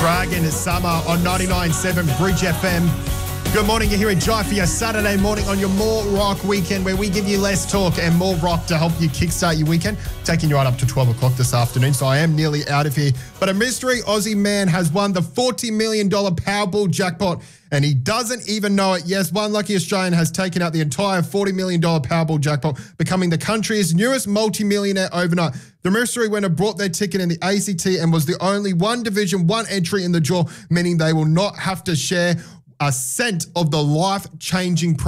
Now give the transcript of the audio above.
Dragon Summer on 99.7 Bridge FM. Good morning, you're here at Jai for your Saturday morning on your More Rock weekend, where we give you less talk and more rock to help you kickstart your weekend. Taking you right up to 12 o'clock this afternoon, so I am nearly out of here. But a mystery Aussie man has won the $40 million Powerball jackpot, and he doesn't even know it. Yes, one lucky Australian has taken out the entire $40 million Powerball jackpot, becoming the country's newest multi-millionaire overnight. The mystery winner brought their ticket in the ACT and was the only one Division 1 entry in the draw, meaning they will not have to share a cent of the life-changing